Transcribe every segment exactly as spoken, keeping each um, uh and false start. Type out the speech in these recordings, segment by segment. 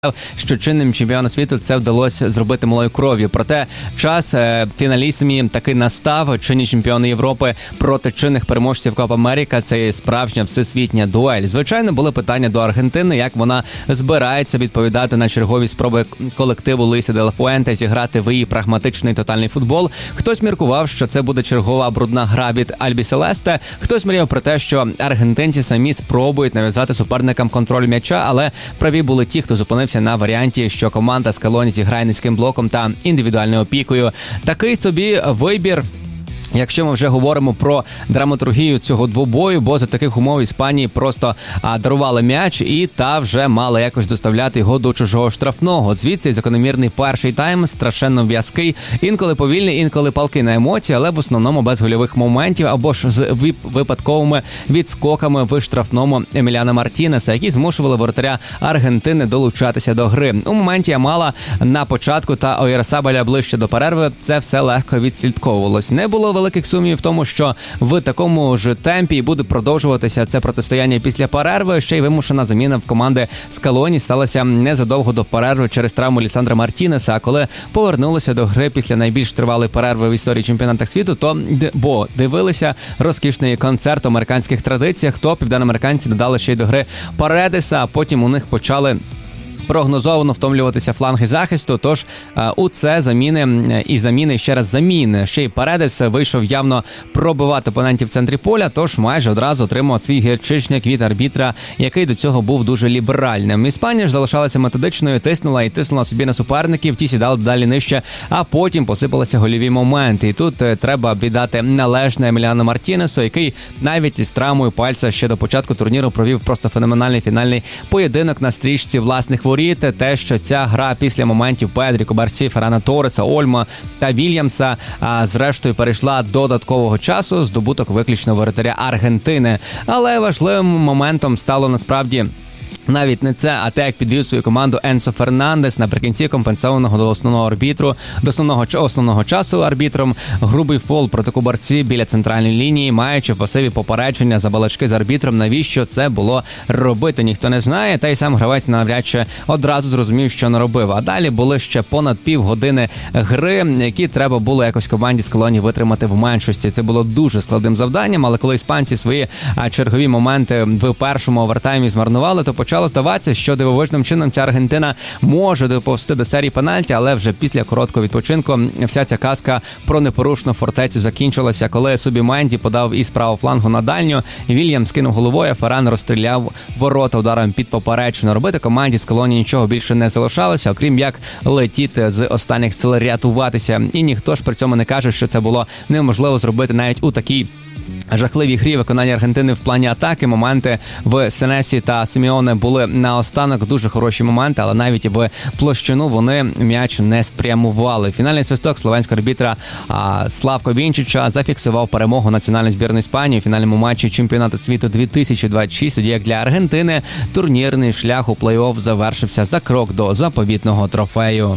що чинним чемпіоном світу це вдалося зробити малою кров'ю. Проте час фіналістам таки настав. Чинні чемпіони Європи проти чинних переможців Копа Америка. Це є справжня всесвітня дуель. Звичайно, були питання до Аргентини, як вона збирається відповідати на чергові спроби колективу Луїса де ла Фуенте зіграти в її прагматичний тотальний футбол. Хтось міркував, що це буде чергова брудна гра від Альбіселесте. Хтось мріяв про те, що аргентинці самі спробують нав'язати суперникам контроль м'яча, але праві були ті, хто зупинився на варіанті, що команда Скалоні зіграє низьким блоком та індивідуальною опікою. Такий собі вибір, якщо ми вже говоримо про драматургію цього двобою, бо за таких умов Іспанії просто а, дарували м'яч і та вже мала якось доставляти його до чужого штрафного. Звідси закономірний перший тайм, страшенно в'язкий, інколи повільний, інколи палкий на емоції, але в основному без гольових моментів або ж з випадковими відскоками в штрафному Еміліано Мартінеса, які змушували воротаря Аргентини долучатися до гри. У моменті Ямала на початку та Ойярсабаля ближче до перерви це все легко відслідковувалось. Не було великих сумнівів в тому, що в такому ж темпі буде продовжуватися це протистояння після перерви. Ще й вимушена заміна в команди Скалоні сталася незадовго до перерви через травму Лісандра Мартінеса. А коли повернулися до гри після найбільш тривалої перерви в історії чемпіонату світу, то бо дивилися розкішний концерт у американських традиціях, то південноамериканці додали ще й до гри Паредеса, а потім у них почали прогнозовано втомлюватися фланги захисту, тож у це заміни і заміни, ще раз заміни. Ще й Паредес вийшов явно пробивати опонентів в центрі поля, тож майже одразу отримав свій гірчичник від арбітра, який до цього був дуже ліберальним. Іспанія ж залишалася методичною, тиснула і тиснула собі на суперників, ті сідали далі нижче, а потім посипалися гольові моменти. І тут треба віддати належне Еміліано Мартінесу, який навіть із травмою пальця ще до початку турніру провів просто феноменальний фінальний поєдинок на стрічці власних воріт. Те, що ця гра після моментів Педрі, Кубарсі, Феррана Торреса, Ольмо та Вільямса а, зрештою перейшла до додаткового часу, здобуток виключно воротаря Аргентини. Але важливим моментом стало насправді навіть не це, а те, як підвів свою команду Енсо Фернандес наприкінці компенсованого до основного арбітру, до основного, основного часу арбітром. Грубий фол проти Кубарсі біля центральної лінії, маючи в пасиві попередження за балачки з арбітром. Навіщо це було робити, ніхто не знає, та й сам гравець навряд чи одразу зрозумів, що наробив. А далі були ще понад півгодини гри, які треба було якось команді Скалоні витримати в меншості. Це було дуже складним завданням, але коли іспанці свої чергові моменти в першому овертаймі змарнували, то почало здаватися, що дивовижним чином ця Аргентина може доповзти до серії пенальті, але вже після короткого відпочинку вся ця казка про непорушну фортецю закінчилася, коли Субіменді подав із правого флангу на дальню, Вільям скинув головою, а Ферран розстріляв ворота ударом під поперечину. Робити команді Скалоні нічого більше не залишалося, окрім як летіти з останніх сил, рятуватися. І ніхто ж при цьому не каже, що це було неможливо зробити навіть у такій жахливій грі виконання Аргентини в плані атаки. Моменти в Сенесі та Сімеоне були наостанок, дуже хороші моменти, але навіть в площину вони м'яч не спрямували. Фінальний свисток словенського арбітра а, Славко Вінчича зафіксував перемогу національної збірної Іспанії у фінальному матчі чемпіонату світу дві тисячі двадцять шість. Тоді як для Аргентини турнірний шлях у плей-офф завершився за крок до заповітного трофею.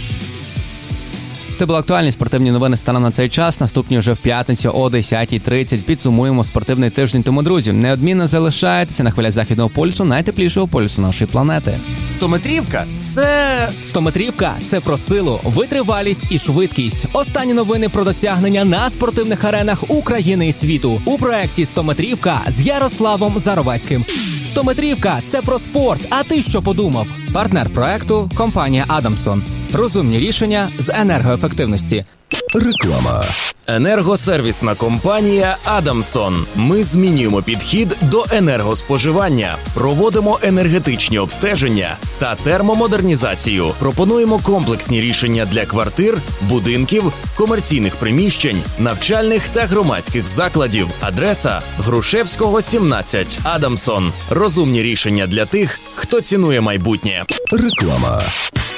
Це були актуальні спортивні новини станом на цей час. Наступні вже в п'ятницю о десята тридцять. Підсумуємо спортивний тиждень. Тому, друзі, неодмінно залишайтеся на хвилях Західного полюсу, найтеплішого полюсу нашої планети. Стометрівка – це... Стометрівка – це про силу, витривалість і швидкість. Останні новини про досягнення на спортивних аренах України і світу. У проєкті «Стометрівка» з Ярославом Заровецьким. Стометрівка – це про спорт. А ти що подумав? Партнер проекту – компанія «Адамсон». Розумні рішення з енергоефективності. Реклама. Енергосервісна компанія «Адамсон». Ми змінюємо підхід до енергоспоживання, проводимо енергетичні обстеження та термомодернізацію. Пропонуємо комплексні рішення для квартир, будинків, комерційних приміщень, навчальних та громадських закладів. Адреса – Грушевського, сімнадцять. «Адамсон». Розумні рішення для тих, хто цінує майбутнє. Реклама.